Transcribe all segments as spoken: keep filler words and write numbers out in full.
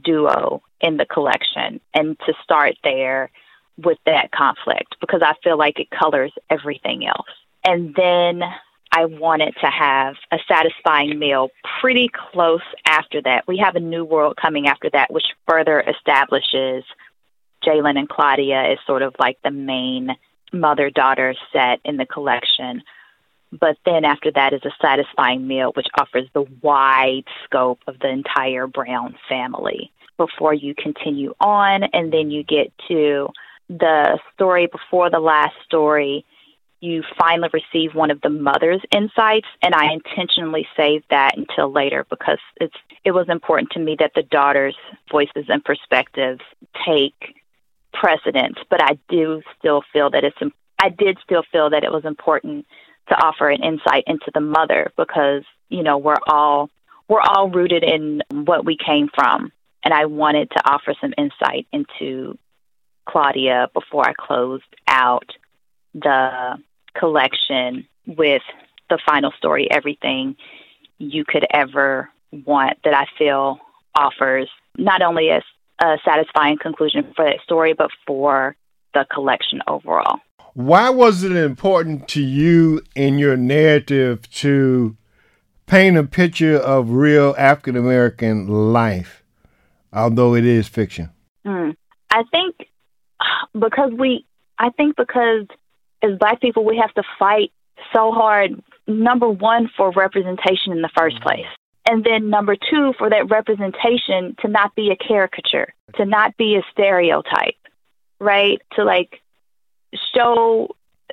duo in the collection, and to start there with that conflict, because I feel like it colors everything else. And then I wanted to have a satisfying meal pretty close after that. We have a new world coming after that, which further establishes Jalen and Claudia as sort of like the main mother-daughter set in the collection. But then after that is a satisfying meal, which offers the wide scope of the entire Brown family before you continue on. And then you get to the story before the last story. You finally receive one of the mother's insights, and I intentionally saved that until later because it's it was important to me that the daughter's voices and perspectives take precedence. But I do still feel that it's I did still feel that it was important to offer an insight into the mother, because you know we're all we're all rooted in what we came from, and I wanted to offer some insight into Claudia before I closed out the collection with the final story, Everything You Could Ever Want, that I feel offers not only a, a satisfying conclusion for that story, but for the collection overall. Why was it important to you in your narrative to paint a picture of real African-American life, although it is fiction? Mm. I think because we, I think because as Black people, we have to fight so hard, number one, for representation in the first place. And then number two, for that representation to not be a caricature, to not be a stereotype, right? To like show,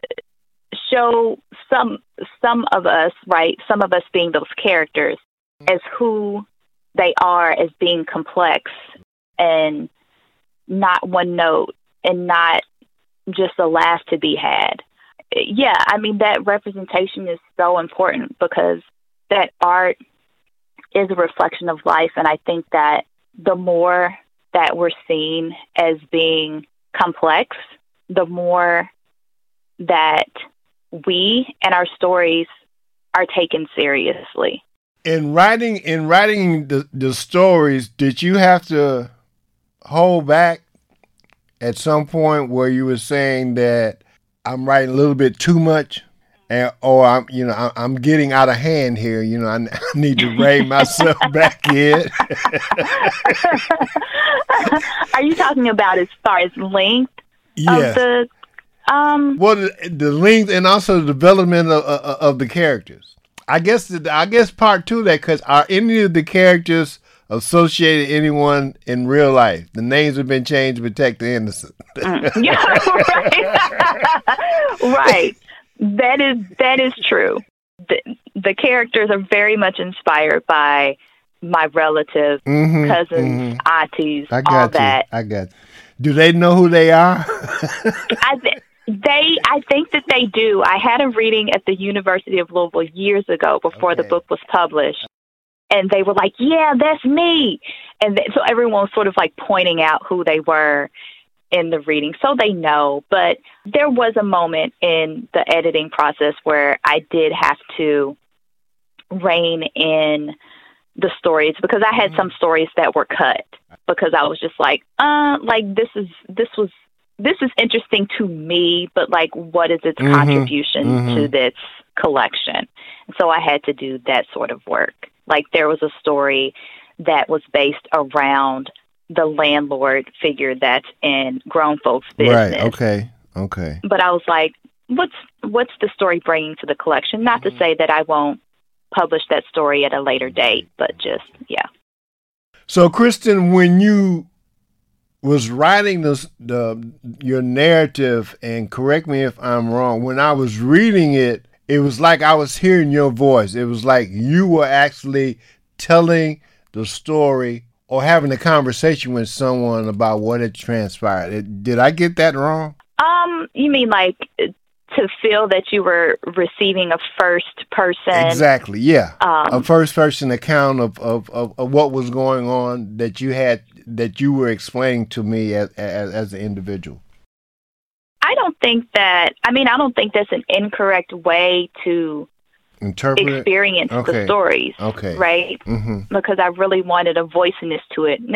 show some, some of us, right? Some of us being those characters as who they are, as being complex and not one note and not just a laugh to be had. Yeah, I mean, that representation is so important because that art is a reflection of life. And I think that the more that we're seen as being complex, the more that we and our stories are taken seriously. In writing, in writing the, the stories, did you have to hold back at some point where you were saying that I'm writing a little bit too much, and or I'm, you know, I, I'm getting out of hand here. You know, I, I need to rein myself back in. Are you talking about as far as length yes. of the? Um, well, the, the length and also the development of, of, of the characters. I guess the, I guess part two of that, because are any of the characters associated anyone in real life? The names have been changed to protect the innocent. mm, yeah, right. Right. That is that is true. The, the characters are very much inspired by my relatives, mm-hmm, cousins, mm-hmm. aunties, I got all you. that. I got you. Do they know who they are? I th- they, I think that they do. I had a reading at the University of Louisville years ago before okay. the book was published. And they were like, yeah, that's me. And th- so everyone was sort of like pointing out who they were in the reading. So they know. But there was a moment in the editing process where I did have to rein in the stories, because I had some stories that were cut because I was just like, uh, like this is, this was, this is interesting to me, but like, what is its mm-hmm. contribution mm-hmm. to this collection? And so I had to do that sort of work. Like there was a story that was based around the landlord figure that's in Grown Folks Business. Right. Okay. Okay. But I was like, what's what's the story bringing to the collection? Not to say that I won't publish that story at a later date, but just, yeah. So, Kristen, when you was writing this, the your narrative, and correct me if I'm wrong, when I was reading it, it was like I was hearing your voice. It was like you were actually telling the story or having a conversation with someone about what had transpired. It, did I get that wrong? Um, you mean like to feel that you were receiving a first person? Exactly, yeah. Um, a first person account of, of, of, of what was going on that you had, that you were explaining to me as, as, as an individual. I don't think that, I mean, I don't think that's an incorrect way to interpret experience okay. the stories, okay. right? Mm-hmm. Because I really wanted a voiceness to it.